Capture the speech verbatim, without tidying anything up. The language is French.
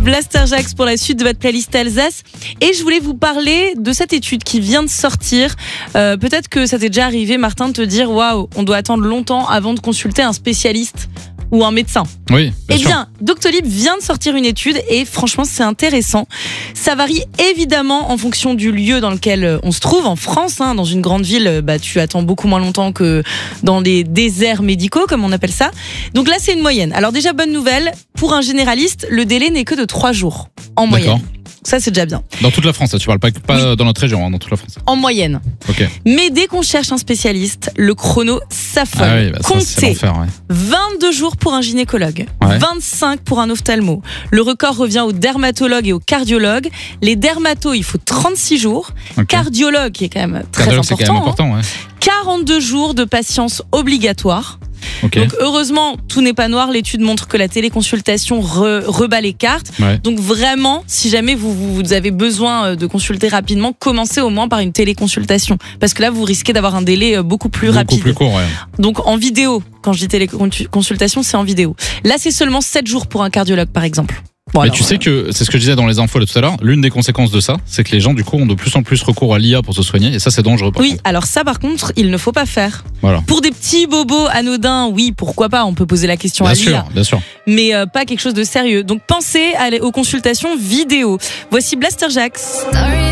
Blaster Jax pour la suite de votre playlist Alsace. Et je voulais vous parler de cette étude qui vient de sortir. Euh, peut-être que ça t'est déjà arrivé, Martin, de te dire waouh, on doit attendre longtemps avant de consulter un spécialiste ou un médecin. Oui, bien Eh sûr. bien, Doctolib vient de sortir une étude et franchement, c'est intéressant. Ça varie évidemment en fonction du lieu dans lequel on se trouve. En France, hein, dans une grande ville, bah, tu attends beaucoup moins longtemps que dans les déserts médicaux, comme on appelle ça. Donc là, c'est une moyenne. Alors déjà, bonne nouvelle, pour un généraliste, le délai n'est que de trois jours en moyenne. D'accord. Ça, c'est déjà bien. Dans toute la France, tu parles pas, pas dans notre région, hein, dans toute la France. En moyenne. Ok. Mais dès qu'on cherche un spécialiste, le chrono s'affole. Ah oui, bah ça, c'est Comptez l'enfer, ouais. vingt-deux jours pour un gynécologue, Ouais. vingt-cinq pour un ophtalmo. Le record revient aux dermatologues et aux cardiologues. Les dermatos, il faut trente-six jours. Ok. Cardiologue, qui est quand même très Cardiologue, c'est important, quand même hein. important, ouais. quarante-deux jours de patience obligatoire. Ok. Donc heureusement, tout n'est pas noir. L'étude montre que la téléconsultation re- rebat les cartes. Ouais. Donc vraiment, si jamais vous, vous, vous avez besoin de consulter rapidement, commencez au moins par une téléconsultation. Parce que là, vous risquez d'avoir un délai beaucoup plus Beaucoup rapide. plus court, ouais. Donc en vidéo, quand je dis téléconsultation, c'est en vidéo. Là, c'est seulement sept jours pour un cardiologue, par exemple. Bon, Mais alors, tu sais que, c'est ce que je disais dans les infos là, tout à l'heure, l'une des conséquences de ça, c'est que les gens du coup ont de plus en plus recours à l'I A pour se soigner, et ça c'est dangereux par Oui, contre. alors ça, par contre, il ne faut pas faire. Voilà. Pour des petits bobos anodins, oui, pourquoi pas, on peut poser la question Bien à l'I A. sûr, bien sûr. Mais euh, pas quelque chose de sérieux. Donc pensez à aller aux consultations vidéo. Voici Blaster Jax.